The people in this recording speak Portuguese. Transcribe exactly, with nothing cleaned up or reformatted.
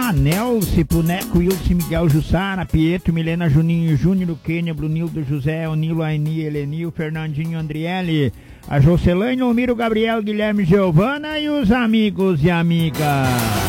a Nelce, pro Neco, Wilson, Miguel, Jussara, Pietro, Milena, Juninho, Júnior, Kênia, Brunildo, José, Onilo, Aini, Helenil, Fernandinho, Andriele, a Jocelane, Omiro, Gabriel, Guilherme, Giovana e os amigos e amigas.